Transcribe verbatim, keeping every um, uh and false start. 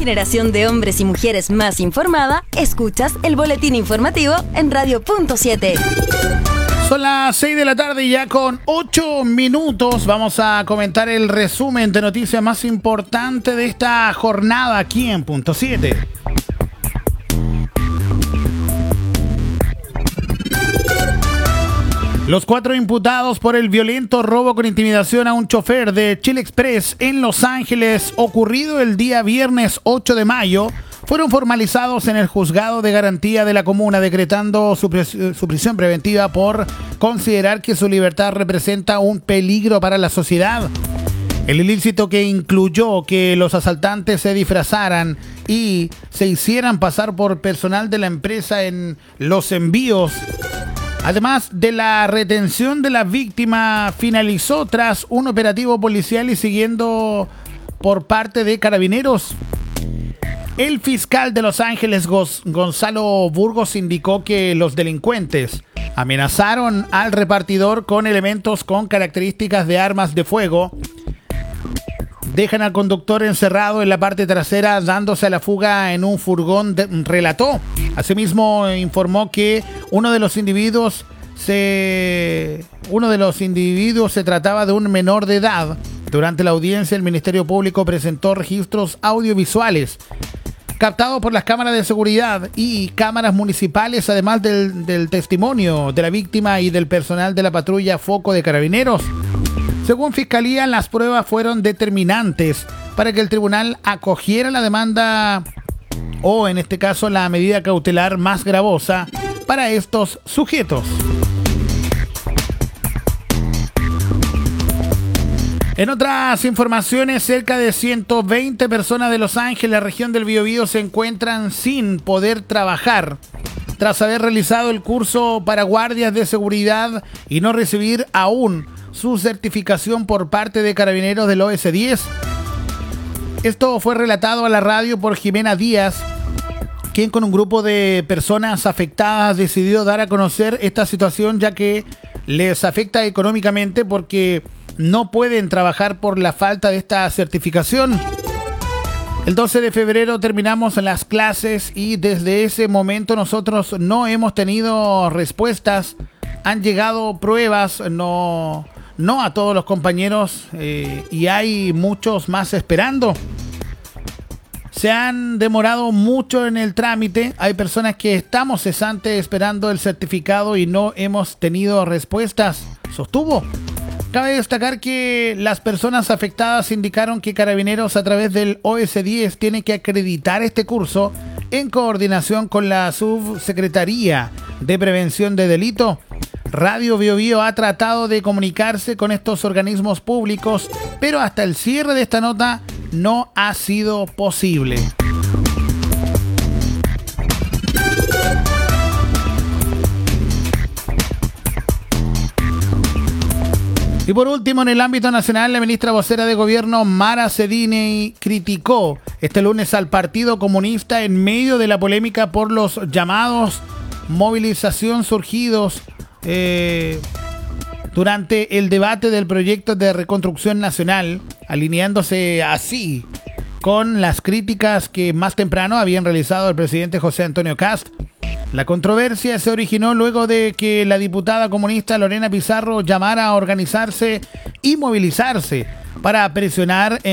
generación de hombres y mujeres más informada, escuchas el boletín informativo en Radio Punto siete. Son las seis de la tarde y ya con ocho minutos vamos a comentar el resumen de noticias más importante de esta jornada aquí en Punto siete. Los cuatro imputados por el violento robo con intimidación a un chofer de Chile Express en Los Ángeles, ocurrido el día viernes ocho de mayo, fueron formalizados en el juzgado de garantía de la comuna, decretando su, pres- su prisión preventiva por considerar que su libertad representa un peligro para la sociedad. El ilícito, que incluyó que los asaltantes se disfrazaran y se hicieran pasar por personal de la empresa en los envíos, además de la retención de la víctima, finalizó tras un operativo policial y siguiendo por parte de Carabineros. El fiscal de Los Ángeles, Gonzalo Burgos, indicó que los delincuentes amenazaron al repartidor con elementos con características de armas de fuego. Dejan al conductor encerrado en la parte trasera, dándose a la fuga en un furgón, de, relató. Asimismo, informó que uno de los individuos se uno de los individuos se trataba de un menor de edad. Durante la audiencia, el Ministerio Público presentó registros audiovisuales captados por las cámaras de seguridad y cámaras municipales, además del, del testimonio de la víctima y del personal de la patrulla Foco de Carabineros. Según Fiscalía, las pruebas fueron determinantes para que el tribunal acogiera la demanda o, en este caso, la medida cautelar más gravosa para estos sujetos. En otras informaciones, cerca de ciento veinte personas de Los Ángeles, la región del Biobío, se encuentran sin poder trabajar tras haber realizado el curso para guardias de seguridad y no recibir aún su certificación por parte de Carabineros del O S diez. Esto fue relatado a la radio por Jimena Díaz, quien con un grupo de personas afectadas decidió dar a conocer esta situación, ya que les afecta económicamente porque no pueden trabajar por la falta de esta certificación. El doce de febrero terminamos las clases y desde ese momento nosotros no hemos tenido respuestas. Han llegado pruebas, no... No a todos los compañeros, eh, y hay muchos más esperando. Se han demorado mucho en el trámite. Hay personas que estamos cesantes esperando el certificado y no hemos tenido respuestas, sostuvo. Cabe destacar que las personas afectadas indicaron que Carabineros, a través del O S diez, tiene que acreditar este curso en coordinación con la Subsecretaría de Prevención de Delito. Radio Biobío ha tratado de comunicarse con estos organismos públicos, pero hasta el cierre de esta nota no ha sido posible. Y por último, en el ámbito nacional, la ministra vocera de Gobierno, Mara Cedini, criticó este lunes al Partido Comunista en medio de la polémica por los llamados movilización surgidos Eh, durante el debate del proyecto de reconstrucción nacional, alineándose así con las críticas que más temprano habían realizado el presidente José Antonio Kast. La controversia se originó luego de que la diputada comunista Lorena Pizarro llamara a organizarse y movilizarse para presionar en